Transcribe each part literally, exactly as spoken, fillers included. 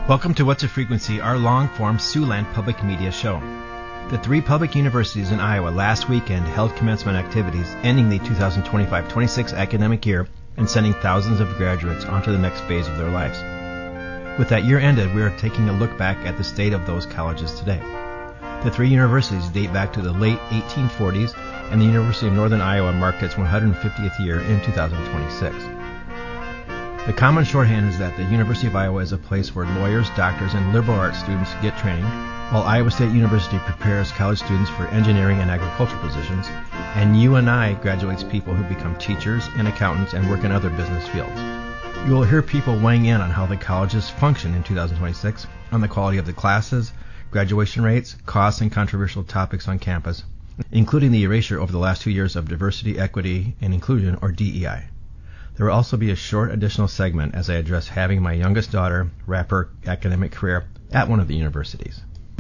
Welcome to What's a Frequency, our long-form Siouxland Public Media show. The three public universities in Iowa last weekend held commencement activities, ending the two thousand twenty-five twenty-six academic year and sending thousands of graduates onto the next phase of their lives. With that year ended, we are taking a look back at the state of those colleges today. The three universities date back to the late eighteen forties, and the University of Northern Iowa marked its one hundred fiftieth year in two thousand twenty-six. The common shorthand is that the University of Iowa is a place where lawyers, doctors, and liberal arts students get training, while Iowa State University prepares college students for engineering and agriculture positions, and U N I graduates people who become teachers and accountants and work in other business fields. You will hear people weighing in on how the colleges function in two thousand twenty-six, on the quality of the classes, graduation rates, costs, and controversial topics on campus, including the erasure over the last two years of diversity, equity, and inclusion, or D E I. There will also be a short additional segment as I address having my youngest daughter wrap her academic career at one of the universities.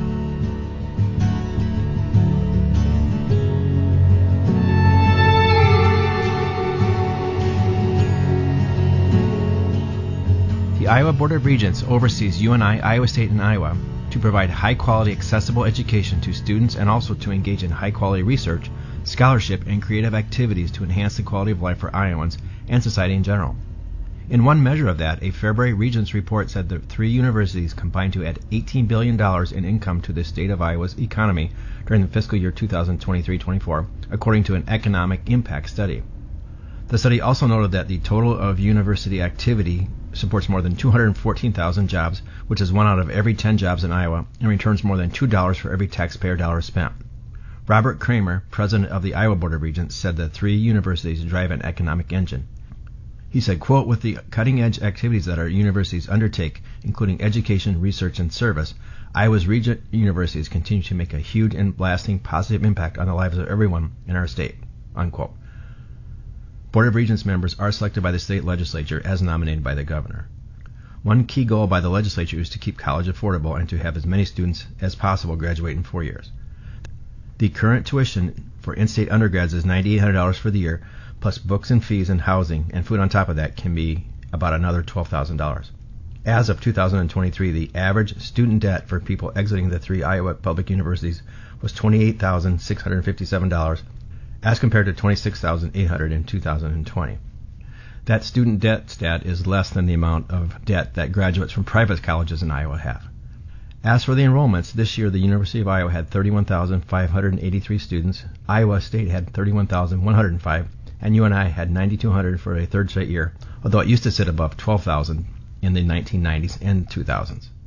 The Iowa Board of Regents oversees U N I, Iowa State, and Iowa to provide high-quality, accessible education to students and also to engage in high-quality research, scholarship, and creative activities to enhance the quality of life for Iowans and society in general. In one measure of that, a February Regents report said the three universities combined to add eighteen billion dollars in income to the state of Iowa's economy during the fiscal year two thousand twenty-three twenty-four, according to an economic impact study. The study also noted that the total of university activity supports more than two hundred fourteen thousand jobs, which is one out of every ten jobs in Iowa, and returns more than two dollars for every taxpayer dollar spent. Robert Kramer, president of the Iowa Board of Regents, said the three universities drive an economic engine. He said, quote, with the cutting-edge activities that our universities undertake, including education, research, and service, Iowa's regent universities continue to make a huge and lasting positive impact on the lives of everyone in our state, unquote. Board of Regents members are selected by the state legislature as nominated by the governor. One key goal by the legislature is to keep college affordable and to have as many students as possible graduate in four years. The current tuition for in-state undergrads is nine thousand eight hundred dollars for the year, plus books and fees and housing, and food on top of that can be about another twelve thousand dollars. As of two thousand twenty-three, the average student debt for people exiting the three Iowa public universities was twenty-eight thousand six hundred fifty-seven dollars, as compared to twenty-six thousand eight hundred dollars in two thousand twenty. That student debt stat is less than the amount of debt that graduates from private colleges in Iowa have. As for the enrollments, this year the University of Iowa had thirty-one thousand five hundred eighty-three students, Iowa State had thirty-one thousand one hundred five, and U N I had nine thousand two hundred for a third straight year, although it used to sit above twelve thousand in the nineteen nineties and two thousands.